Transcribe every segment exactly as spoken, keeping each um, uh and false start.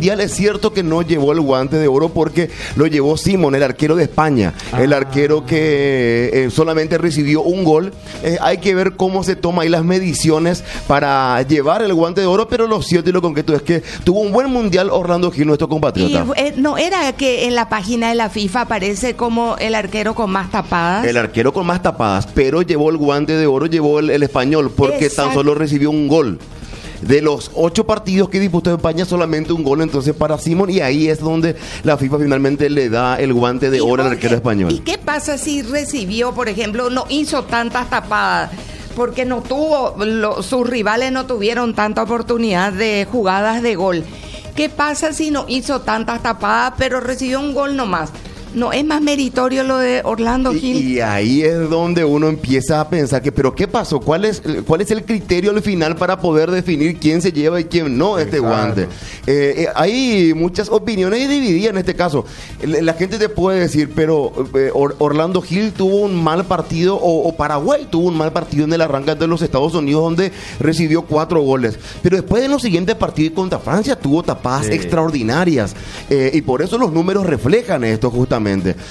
mundial. Es cierto que no llevó el guante de oro porque lo llevó Simón, el arquero de España, ah. el arquero que eh, solamente recibió un gol. Eh, hay que ver cómo se toma ahí las mediciones para llevar el guante de oro, pero lo cierto y lo concreto es que tuvo un buen mundial Orlando Gil, nuestro compatriota. Y, eh, no era que en la página de la FIFA aparece como el arquero con más tapadas. El arquero con más tapadas, pero llevó el guante de oro, llevó el, el español, porque Exacto. tan solo recibió un gol. De los ocho partidos que disputó España, solamente un gol entonces para Simón, y ahí es donde la FIFA finalmente le da el guante de oro al arquero español. ¿Y qué pasa si recibió, por ejemplo, no hizo tantas tapadas? Porque no tuvo, lo, sus rivales no tuvieron tanta oportunidad de jugadas de gol. ¿Qué pasa si no hizo tantas tapadas, pero recibió un gol nomás? ¿No es más meritorio lo de Orlando Gil? Y, y ahí es donde uno empieza a pensar que, ¿pero qué pasó? ¿Cuál es, cuál es el criterio al final para poder definir quién se lleva y quién no este Exacto. guante? Eh, eh, hay muchas opiniones divididas en este caso. La, la gente te puede decir, pero eh, Or, Orlando Gil tuvo un mal partido, o, o Paraguay tuvo un mal partido en el arranque de los Estados Unidos, donde recibió cuatro goles. Pero después en los siguientes partidos contra Francia tuvo tapadas sí. extraordinarias. Eh, y por eso los números reflejan esto justamente.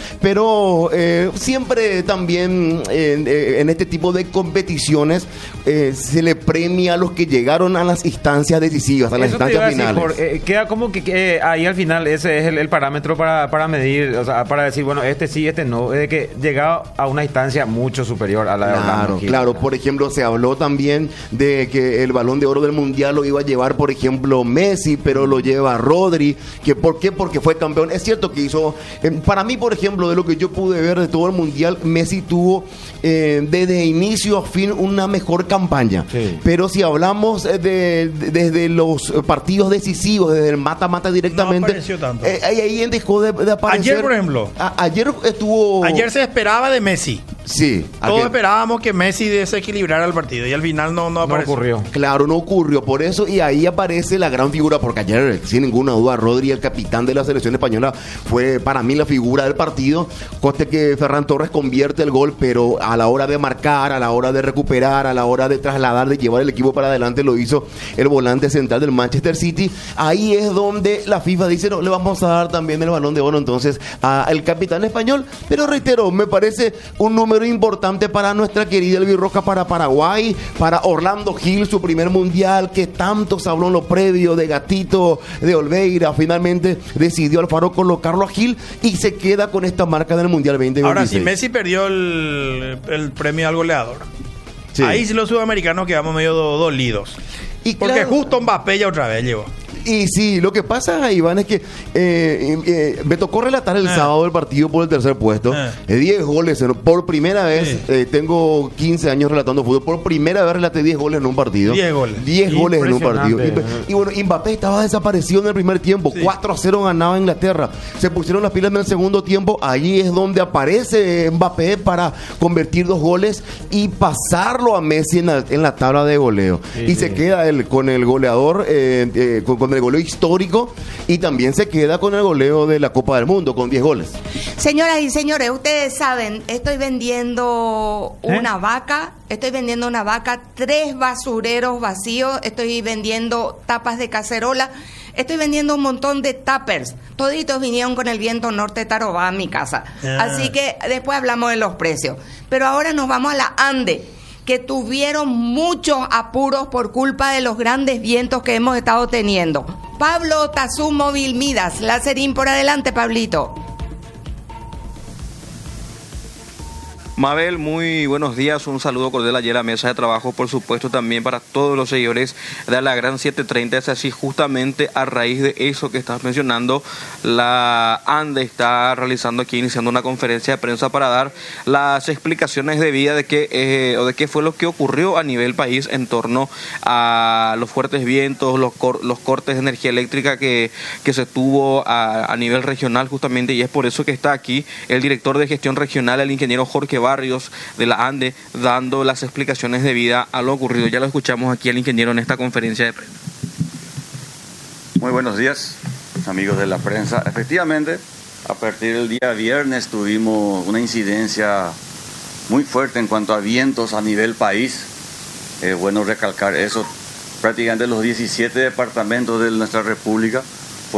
Pero eh, siempre también eh, en este tipo de competiciones eh, se le premia a los que llegaron a las instancias decisivas, a las Eso instancias finales. Por, eh, queda como que eh, ahí al final ese es el, el parámetro para, para medir, o sea, para decir, bueno, este sí, este no, es de que llega a una instancia mucho superior a la de Claro, Orlando Gil. claro. Por ejemplo, se habló también de que el Balón de Oro del Mundial lo iba a llevar, por ejemplo, Messi, pero lo lleva Rodri. Que ¿Por qué? Porque fue campeón. Es cierto que hizo, eh, para mí, por ejemplo, de lo que yo pude ver de todo el Mundial, Messi tuvo eh, desde inicio a fin una mejor campaña. Sí. Pero si hablamos de, de, desde los partidos decisivos, desde el mata-mata directamente, no apareció tanto. Eh, ahí dejó de, de aparecer. Ayer, por ejemplo. A, ayer estuvo... Ayer se esperaba de Messi. Sí. Todos aquel... esperábamos que Messi desequilibrara el partido y al final no, no apareció. No ocurrió. Claro, no ocurrió. Por eso, y ahí aparece la gran figura, porque ayer, sin ninguna duda, Rodri, el capitán de la selección española, fue para mí la figura del partido. Coste que Ferran Torres convierte el gol, pero a la hora de marcar, a la hora de recuperar, a la hora de trasladar, de llevar el equipo para adelante, lo hizo el volante central del Manchester City. Ahí es donde la FIFA dice, no, le vamos a dar también el Balón de Oro entonces al capitán español. Pero reitero, me parece un número importante para nuestra querida albirroja, para Paraguay, para Orlando Gil, su primer mundial, que tanto se habló en lo previo de Gatito, de Olveira. Finalmente decidió Alfaro colocarlo a Gil y se queda con esta marca del Mundial veinte veintiséis. Ahora, si Messi perdió el, el premio al goleador, sí. ahí sí los sudamericanos quedamos medio do, dolidos. Y porque claro, justo Mbappé ya otra vez llegó. Y sí, lo que pasa, Iván, es que eh, eh, me tocó relatar el eh. sábado el partido por el tercer puesto. Eh. diez goles, por primera vez, sí. eh, tengo quince años relatando fútbol, por primera vez relaté diez goles en un partido. diez goles. diez goles en un partido. Y, y bueno, Mbappé estaba desaparecido en el primer tiempo. Sí. cuatro a cero ganaba Inglaterra. Se pusieron las pilas en el segundo tiempo. Allí es donde aparece Mbappé para convertir dos goles y pasarlo a Messi en la, en la tabla de goleo. Sí, y sí. se queda él con el goleador, eh, eh, con, con el goleo histórico, y también se queda con el goleo de la Copa del Mundo con diez goles. Señoras y señores, ustedes saben, estoy vendiendo ¿Eh? una vaca, estoy vendiendo una vaca, tres basureros vacíos, estoy vendiendo tapas de cacerola, estoy vendiendo un montón de tuppers. Toditos vinieron con el viento norte Tarobá a mi casa. Ah. Así que después hablamos de los precios. Pero ahora nos vamos a la Ande, que tuvieron muchos apuros por culpa de los grandes vientos que hemos estado teniendo. Pablo Tazú Móvil Midas, Láserín por adelante, Pablito. Mabel, muy buenos días, un saludo cordial ayer a la mesa de trabajo, por supuesto también para todos los seguidores de la Gran setecientos treinta. Es así, justamente a raíz de eso que estás mencionando, la ANDE está realizando aquí, iniciando una conferencia de prensa para dar las explicaciones de vida de qué, eh, o de qué fue lo que ocurrió a nivel país en torno a los fuertes vientos, los, cor los cortes de energía eléctrica que, que se tuvo a, a nivel regional justamente, y es por eso que está aquí el director de gestión regional, el ingeniero Jorge Barrios, Barrios de la ANDE, dando las explicaciones debidas a lo ocurrido. Ya lo escuchamos aquí al ingeniero en esta conferencia de prensa. Muy buenos días, amigos de la prensa. Efectivamente, a partir del día viernes tuvimos una incidencia muy fuerte en cuanto a vientos a nivel país. Es bueno recalcar eso. Prácticamente los diecisiete departamentos de nuestra república